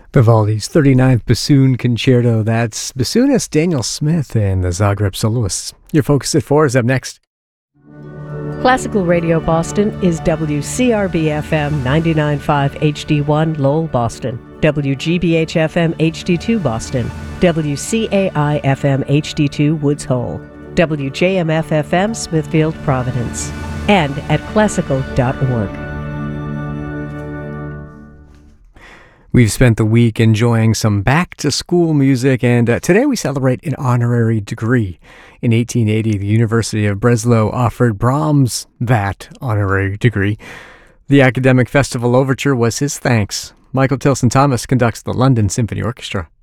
Vivaldi's 39th Bassoon Concerto. That's bassoonist Daniel Smith and the Zagreb Soloists. Your Focus at 4 is up next. Classical Radio Boston is WCRB-FM 99.5 HD1 Lowell, Boston, WGBH-FM HD2 Boston, WCAI-FM HD2 Woods Hole, WJMF-FM Smithfield, Providence, and at classical.org. We've spent the week enjoying some back-to-school music, and today we celebrate an honorary degree. In 1880, the University of Breslau offered Brahms that honorary degree. The Academic Festival Overture was his thanks. Michael Tilson Thomas conducts the London Symphony Orchestra.